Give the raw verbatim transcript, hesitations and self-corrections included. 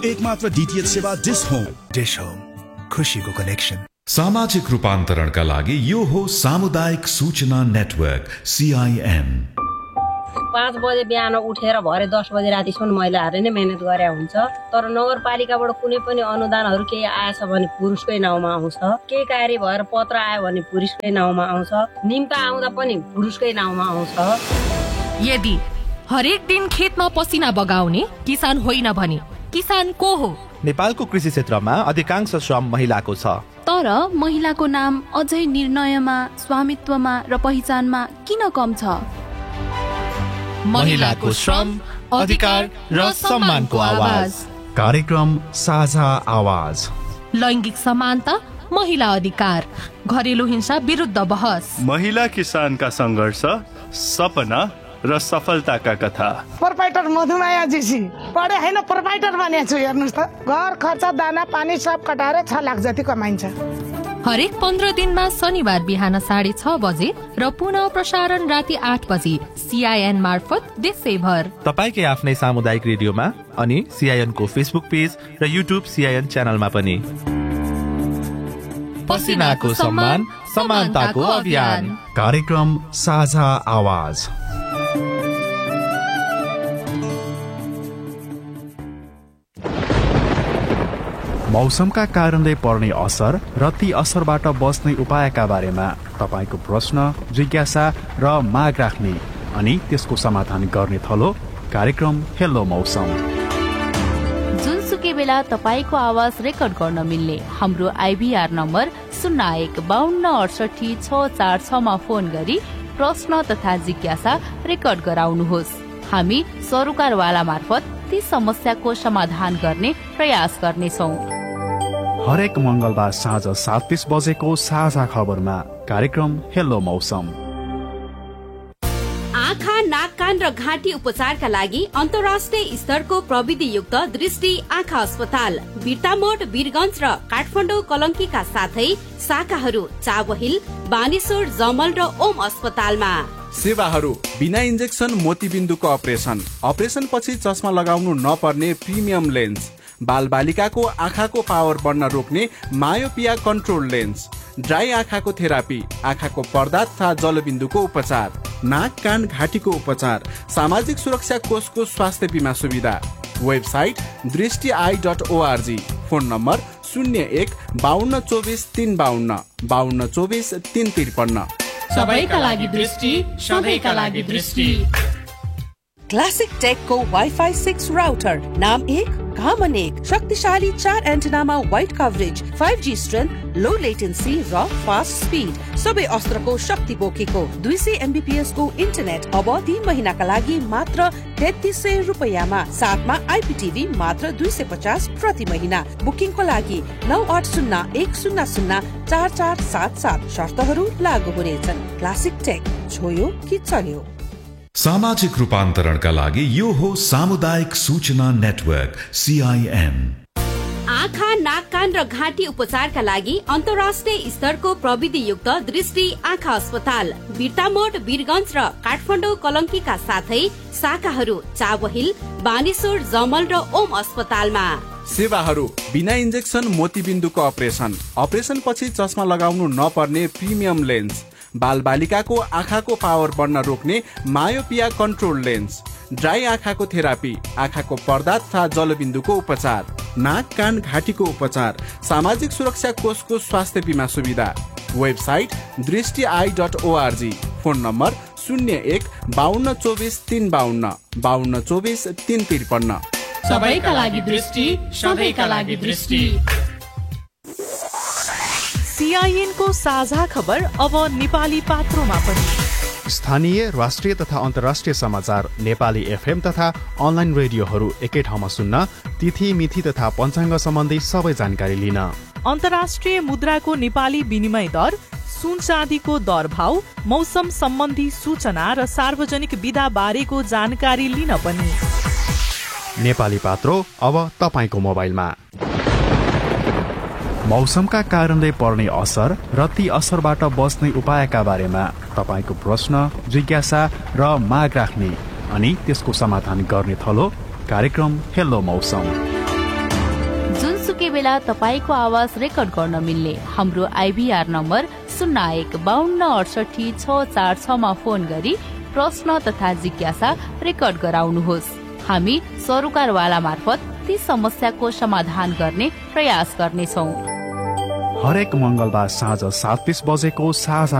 एकमात्र डीटीएच सेवा dish home. Dish home, खुशीको कनेक्सन। सामाजिक रूपान्तरणका लागि यो हो सामुदायिक सूचना नेटवर्क सीआईएन। पाँच बजे बिहान उठेर भरे दस बजे रातिसम्म महिलाहरूले नै मेहनत गरे हुन्छ, तर नगरपालिकाबाट कुनै पनि अनुदानहरू केही आएछ भने पुरुषकै नाउँमा आउँछ, केही कार्य भएर पत्र आयो भने पुरुषकै नाउँमा आउँछ, निम्ता आउँदा पनि पुरुषकै नाउँमा आउँछ। यदि हरेक दिन खेतमा पसिना बगाउने किसान होइन भने किसान को हो? नेपालको कृषि क्षेत्रमा अधिकांश श्रम महिलाको छ, तर महिलाको नाम अझै निर्णयमा, स्वामित्वमा र पहिचानमा किन कम छ? महिलाको श्रम, अधिकार र सम्मानको आवाज। कार्यक्रम साझा आवाज। लैंगिक समानता, महिला अधिकार, घरेलु हिंसा विरुद्ध बहस, महिला किसानका संघर्ष, सपना र सफलताका कथा। प्रोपाइटर मधुमाया जीसी पढे हैन, प्रोपाइटर बनेको छु। हेर्नुस् त, घर खर्च, दाना पानी सब कटाएर छ लाख जति कमाइन्छ। हरेक पन्ध्र दिनमा शनिबार बिहान साढे छ बजे र पुनः प्रसारण राति आठ बजे सीआईएन मार्फत देशैभर तपाईकै आफ्नै सामुदायिक रेडियोमा अनि सीआईएन को फेसबुक पेज र युट्युब सीआईएन च्यानलमा पनि। पसिनाको सम्मान, समानताको अभियान। कार्यक्रम साझा आवाज। मौसमका कारणले पर्ने असर र ती असरबाट बच्ने उपायका बारेमा तपाईको प्रश्न, जिज्ञासा र माग राख्ने अनि त्यसको समाधान गर्ने थलो कार्यक्रम हेलो मौसम। जुनसुकै बेला तपाईको आवाज रेकर्ड गर्न मिल्ने हाम्रो आइभीआर नम्बर शून्य एक बाहन्न अडसठी छ चार छमा फोन गरी प्रश्न तथा जिज्ञासा रेकर्ड गराउनुहोस्। हामी सरोकारवाला मार्फत ती समस्याको समाधान गर्ने प्रयास गर्नेछौँ। हरेक मंगलबार साँझ सात तीस बजेको साझा खबरमा कार्यक्रम हेलो मौसम। आँखा, नाक, कान र घाँटी उपचारका लागि अन्तर्राष्ट्रिय स्तरको प्रविधियुक्त दृष्टि आँखा अस्पताल बिर्तामोड, वीरगञ्ज र काठमाडौँ कलङ्कीका साथै शाखाहरू चाबहिल, बानेश्वर, जमल र ओम अस्पतालमा। सेवाहरू बिना इन्जेक्सन मोतीबिन्दुको अपरेसन, अपरेसन पछि चस्मा लगाउनु नपर्ने प्रिमियम लेन्स, बाल बालिकाको आँखाको पावर बढ्न रोक्ने मायोपिया कन्ट्रोल लेन्स, ड्राई आँखाको थेरापी, आँखाको पर्दा तथा जलबिन्दुको उपचार, नाक, कान, घाँटीको उपचार, सामाजिक सुरक्षा कोषको स्वास्थ्य बिमा सुविधा। वेबसाइट दृष्टि I dot ORG. Phone number शून्य एक बाहन्न चौबिस तीन बाहन्न बाहन्न चौबिस तीन त्रिपन्न। सबैका लागि दृष्टि, सबैका लागि दृष्टि। क्लासिक टेक को वाइफाई सिक्स राउटर, नाम एक काम अनेक, शक्तिशाली चार एन्टेनामा wide coverage, five G strength, लो लेटेन्सी र फास्ट स्पिड, सबै अस्त्रको शक्ति बोकेको दुई सय एमबीपीएस को इन्टरनेट अब तीन महिनाका लागि मात्र तेत्तीस सय रुपियाँमा, साथमा आइपीटीभी मात्र दुई सय पचास प्रति महिना। बुकिङको लागि नौ आठ शून्य एक शून्य शून्य चार चार सात सात। शर्तहरू लागू हुनेछन्। क्लासिक टेक, छोयो कि चल्यो। सामाजिक रूपान्तरणका लागि यो हो सामुदायिक सूचना नेटवर्क सीआईएन। आँखा, नाक, कान र घाँटी उपचारका लागि अन्तर्राष्ट्रिय स्तरको प्रविधियुक्त दृष्टि आँखा अस्पताल बिर्तामोड, वीरगञ्ज र काठमाडौँ कलङ्कीका साथै शाखाहरू चाबहिल, बानेश्वर, जमल र ओम अस्पतालमा। सेवाहरू बिना इन्जेक्सन मोतीबिन्दुको अपरेसन, अपरेसन पछि चस्मा लगाउनु नपर्ने प्रिमियम लेन्स, बाल बालिकाको आँखाको पावर बढ्न रोक्ने मायोपिया कन्ट्रोल लेन्स, ड्राई आँखाको थेरापी, आँखाको पर्दा तथा जलबिन्दुको उपचार, नाक, कान, घाँटीको उपचार, सामाजिक सुरक्षा कोषको स्वास्थ्य बिमा सुविधा। वेबसाइट दृष्टि I dot ORG. Phone number शून्य एक बाहन्न चौबिस तीन बाहन्न बाहन्न चौबिस तीन त्रिपन्न। सबैका लागि दृष्टि, सबैका लागि दृष्टि। सीआईएन को साझा खबर अब नेपाली पात्रोमा पनि। स्थानीय, राष्ट्रिय तथा अन्तर्राष्ट्रिय समाचार नेपाली एफएम तथा अनलाइन रेडियोहरू एकै ठाउँमा सुन्न, तिथि, मिति तथा पञ्चाङ्ग सम्बन्धी सबै जानकारी लिन, अन्तर्राष्ट्रिय मुद्राको नेपाली विनिमय दर, सुन चाँदीको दर भाव, मौसम सम्बन्धी सूचना र सार्वजनिक विधा बारेको जानकारी लिन पनि। नेपाली पात्रो अब तपाईको मोबाइलमा। मौसमका कारणले पर्ने असर र ती असरबाट बच्ने उपायका बारेमा तपाईको प्रश्न, जिज्ञासा र माग राख्ने अनि त्यसको समाधान गर्ने थलो कार्यक्रम हेलो मौसम। बेला तपाईको आवाज रेकर्ड गर्न मिल्ने हाम्रो आइभीआर नम्बर शून्य एक बाहन्न अडसठी छ चार छमा फोन गरी प्रश्न तथा जिज्ञासा रेकर्ड गराउनुहोस्। हामी सरोकारवाला मार्फत ती समस्याको समाधान गर्ने प्रयास गर्नेछौँ। हरेक मंगलबार साँझ सात तीस बजेको साझा